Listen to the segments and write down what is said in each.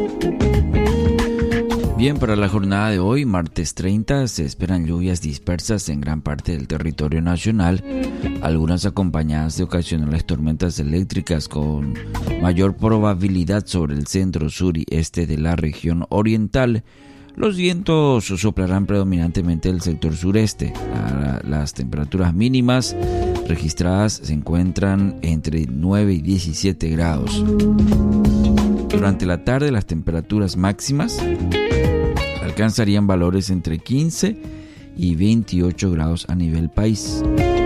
Bien, para la jornada de hoy, martes 30, se esperan lluvias dispersas en gran parte del territorio nacional, algunas acompañadas de ocasionales tormentas eléctricas con mayor probabilidad sobre el centro, sur y este de la región oriental. Los vientos soplarán predominantemente del sector sureste. Las temperaturas mínimas registradas se encuentran entre 9 y 17 grados. Durante la tarde, las temperaturas máximas alcanzarían valores entre 15 y 28 grados a nivel país.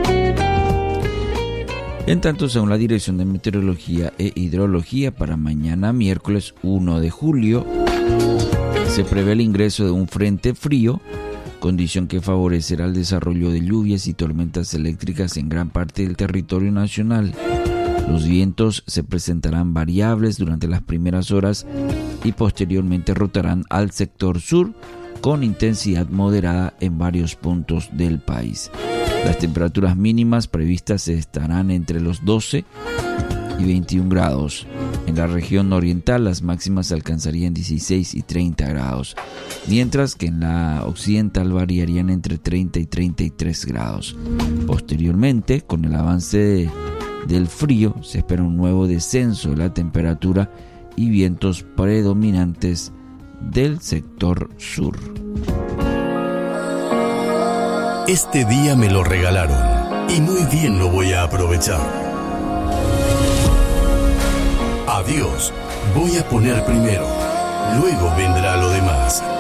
En tanto, según la Dirección de Meteorología e Hidrología, para mañana miércoles 1 de julio se prevé el ingreso de un frente frío, condición que favorecerá el desarrollo de lluvias y tormentas eléctricas en gran parte del territorio nacional. Los vientos se presentarán variables durante las primeras horas y posteriormente rotarán al sector sur con intensidad moderada en varios puntos del país. Las temperaturas mínimas previstas estarán entre los 12 y 21 grados. En la región oriental las máximas alcanzarían 16 y 30 grados, mientras que en la occidental variarían entre 30 y 33 grados. Posteriormente, con el avance del frío, se espera un nuevo descenso de la temperatura y vientos predominantes del sector sur. Este día me lo regalaron y muy bien lo voy a aprovechar. A Dios voy a poner primero, luego vendrá lo demás.